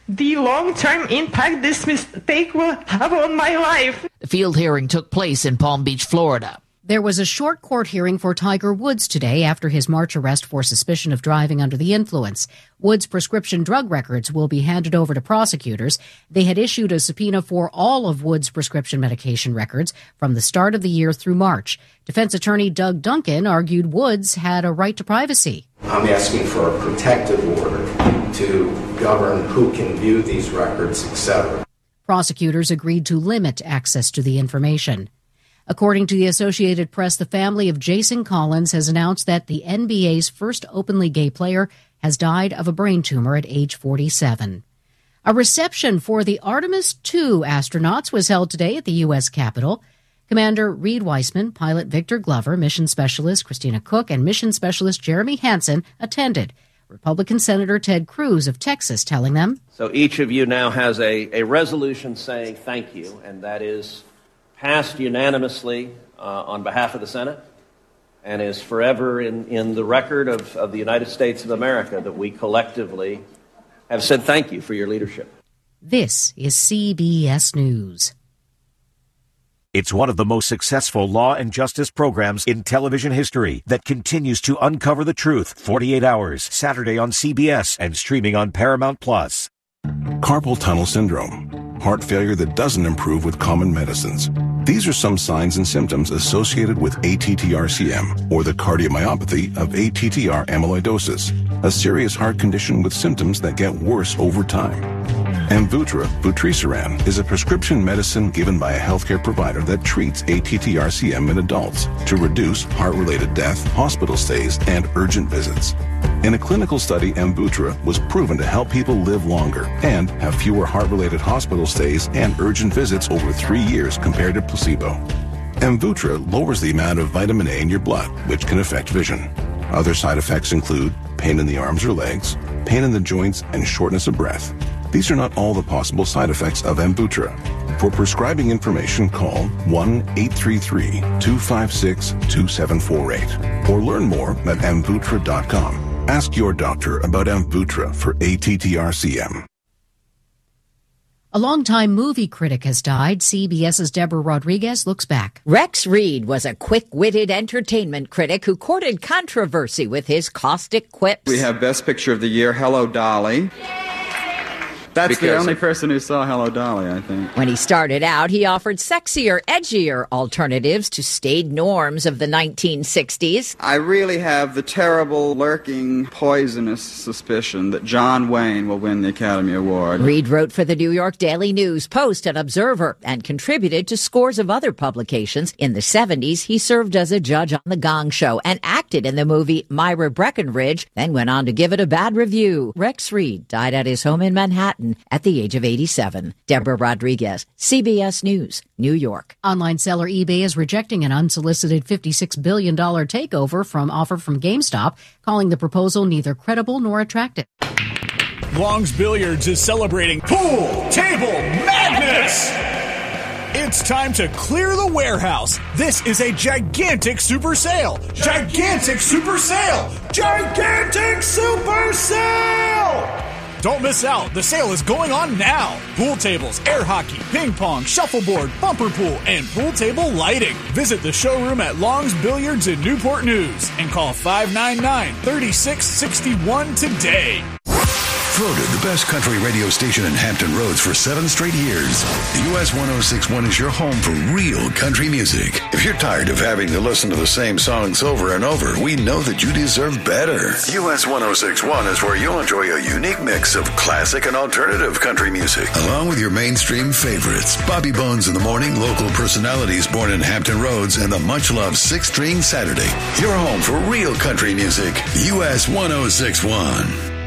the long-term impact this mistake will have on my life. The field hearing took place in Palm Beach, Florida. There was a short court hearing for Tiger Woods today after his March arrest for suspicion of driving under the influence. Woods' prescription drug records will be handed over to prosecutors. They had issued a subpoena for all of Woods' prescription medication records from the start of the year through March. Defense attorney Doug Duncan argued Woods had a right to privacy. I'm asking for a protective order to govern who can view these records, etc. Prosecutors agreed to limit access to the information. According to the Associated Press, the family of Jason Collins has announced that the NBA's first openly gay player has died of a brain tumor at age 47. A reception for the Artemis II astronauts was held today at the U.S. Capitol. Commander Reed Weissman, pilot Victor Glover, mission specialist Christina Cook, and mission specialist Jeremy Hansen attended. Republican Senator Ted Cruz of Texas telling them, So each of you now has a resolution saying thank you, and that is passed unanimously on behalf of the Senate and is forever in the record of the United States of America that we collectively have said thank you for your leadership. This is CBS News. It's one of the most successful law and justice programs in television history that continues to uncover the truth 48 hours, Saturday on CBS and streaming on Paramount+. Carpal tunnel syndrome, heart failure that doesn't improve with common medicines. These are some signs and symptoms associated with ATTR-CM, or the cardiomyopathy of ATTR amyloidosis, a serious heart condition with symptoms that get worse over time. Amvuttra, vutrisiran, is a prescription medicine given by a healthcare provider that treats ATTR-CM in adults to reduce heart-related death, hospital stays, and urgent visits. In a clinical study, Amvuttra was proven to help people live longer and have fewer heart-related hospital stays and urgent visits over 3 years compared to placebo. Amvuttra lowers the amount of vitamin A in your blood, which can affect vision. Other side effects include pain in the arms or legs, pain in the joints, and shortness of breath. These are not all the possible side effects of Amvuttra. For prescribing information, call 1-833-256-2748 or learn more at Amvuttra.com. Ask your doctor about Amvuttra for ATTR-CM. A longtime movie critic has died. CBS's Deborah Rodriguez looks back. Rex Reed was a quick-witted entertainment critic who courted controversy with his caustic quips. We have Best Picture of the Year, Hello, Dolly. That's the only person who saw Hello, Dolly, I think. When he started out, he offered sexier, edgier alternatives to staid norms of the 1960s. I really have the terrible, lurking, poisonous suspicion that John Wayne will win the Academy Award. Reed wrote for the New York Daily News, Post, and Observer, and contributed to scores of other publications. In the 70s, he served as a judge on The Gong Show and acted in the movie Myra Breckenridge, then went on to give it a bad review. Rex Reed died at his home in Manhattan at the age of 87. Deborah Rodriguez, CBS News, New York. Online seller eBay is rejecting an unsolicited $56 billion takeover offer from GameStop, calling the proposal neither credible nor attractive. Long's Billiards is celebrating Pool Table Madness! It's time to clear the warehouse. This is a gigantic super sale. Gigantic super sale! Gigantic super sale! Don't miss out. The sale is going on now. Pool tables, air hockey, ping pong, shuffleboard, bumper pool, and pool table lighting. Visit the showroom at Long's Billiards in Newport News and call 599-3661 today. Voted the best country radio station in Hampton Roads for 7 straight years. US 106.1 is your home for real country music. If you're tired of having to listen to the same songs over and over, we know that you deserve better. US 106.1 is where you'll enjoy a unique mix of classic and alternative country music, along with your mainstream favorites. Bobby Bones in the Morning, local personalities born in Hampton Roads, and the much-loved 6-String Saturday. Your home for real country music. US 106.1.